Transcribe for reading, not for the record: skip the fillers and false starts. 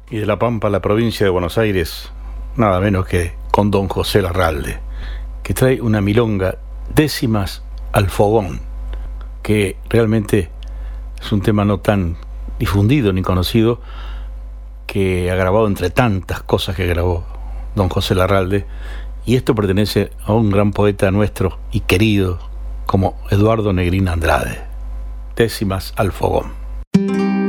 Y de La Pampa a la provincia de Buenos Aires, nada menos que con don José Larralde, que trae una milonga, Décimas al Fogón, que realmente es un tema no tan difundido ni conocido, que ha grabado entre tantas cosas que grabó don José Larralde, y esto pertenece a un gran poeta nuestro y querido como Eduardo Negrín Andrade. Décimas al Fogón.